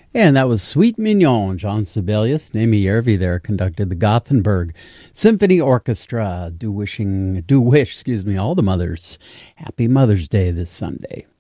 And that was Sweet Mignon. John Sibelius, Naomi Järvi there conducted the Gothenburg Symphony Orchestra. Do wish, all the mothers happy Mother's Day this Sunday.